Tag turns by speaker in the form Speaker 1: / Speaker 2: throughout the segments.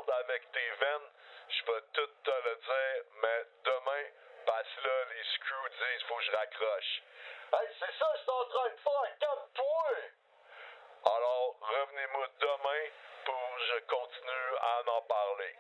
Speaker 1: viande avec tes veines, je vais tout te le dire, mais demain, parce là, les screws disent faut que je raccroche. Hey, c'est ça que je suis en train de faire, calme-toi! Alors, revenez-moi demain pour que je continue à en parler.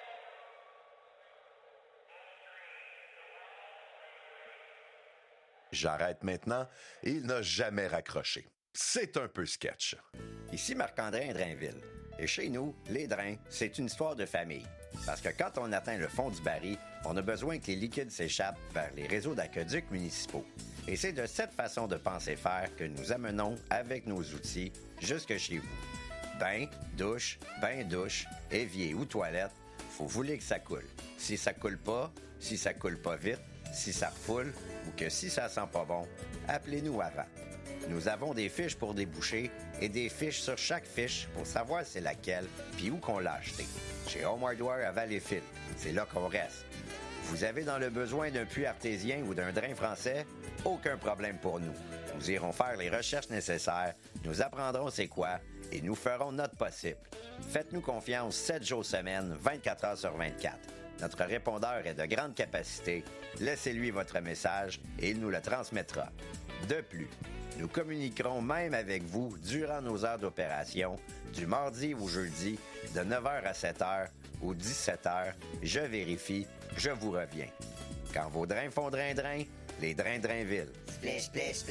Speaker 2: J'arrête maintenant et il n'a jamais raccroché. C'est un peu sketch.
Speaker 3: Ici Marc-André Drainville. Et chez nous, les drains, c'est une histoire de famille. Parce que quand on atteint le fond du baril, on a besoin que les liquides s'échappent vers les réseaux d'aqueducs municipaux. Et c'est de cette façon de penser faire que nous amenons avec nos outils jusque chez vous. Bain, douche, évier ou toilette, faut vouloir que ça coule. Si ça coule pas vite, si ça refoule ou que si ça sent pas bon, appelez-nous avant. Nous avons des fiches pour déboucher et des fiches sur chaque fiche pour savoir c'est laquelle puis où qu'on l'a acheté. Chez Home Hardware à Valleyfield, c'est là qu'on reste. Vous avez dans le besoin d'un puits artésien ou d'un drain français? Aucun problème pour nous. Nous irons faire les recherches nécessaires, nous apprendrons c'est quoi et nous ferons notre possible. Faites-nous confiance 7 jours semaine, 24 heures sur 24. Notre répondeur est de grande capacité. Laissez-lui votre message et il nous le transmettra. De plus, nous communiquerons même avec vous durant nos heures d'opération, du mardi au jeudi, de 9h à 7h ou 17h. Je vérifie, je vous reviens. Quand vos drains font drain-drain, les drains Drainville.
Speaker 4: Splish, splish, splish.